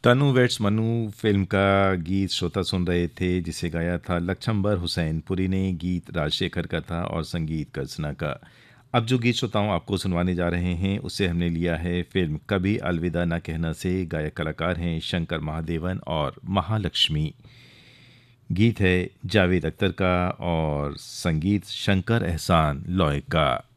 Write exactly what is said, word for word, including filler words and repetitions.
तनु weights Manu film का गीत श्रोता सुन रहे थे, जिसे गाया था लक्षम्बर हुसैन पुरी ने। गीत राजशेखर का था और संगीत कर्सना का। अब जो गीत श्रोताओं आपको सुनवाने जा रहे हैं उसे हमने लिया है फिल्म कभी अलविदा ना कहना से। गायक कलाकार हैं शंकर महादेवन और महालक्ष्मी। गीत है जावेद अख्तर का और संगीत शंकर एहसान लॉय का।